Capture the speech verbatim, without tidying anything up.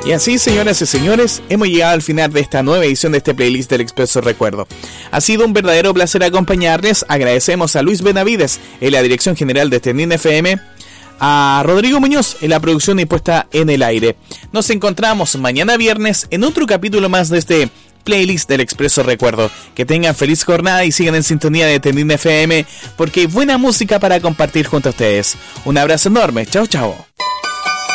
Y así, señoras y señores, hemos llegado al final de esta nueva edición de este playlist del Expreso Recuerdo. Ha sido un verdadero placer acompañarles. Agradecemos a Luis Benavides en la dirección general de Tendín F M, a Rodrigo Muñoz en la producción y puesta en el aire. Nos encontramos mañana viernes en otro capítulo más de este playlist del Expreso Recuerdo. Que tengan feliz jornada y sigan en sintonía de Tendín F M, porque hay buena música para compartir junto a ustedes. Un abrazo enorme. Chao, chao.